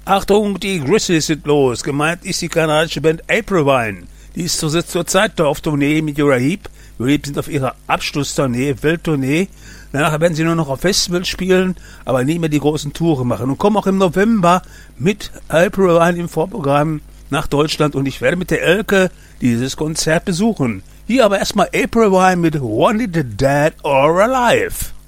Achtung, die Grizzlies sind los. Gemeint ist die kanadische Band April Wine. Die ist zurzeit auf Tournee mit Uriah Heep. Uriah Heep sind auf ihrer Abschlusstournee, Welttournee. Danach werden sie nur noch auf Festivals spielen, aber nie mehr die großen Touren machen. Und kommen auch im November mit April Wine im Vorprogramm nach Deutschland. Und ich werde mit der Elke dieses Konzert besuchen. Hier aber erstmal April Wine mit Wanted Dead or Alive.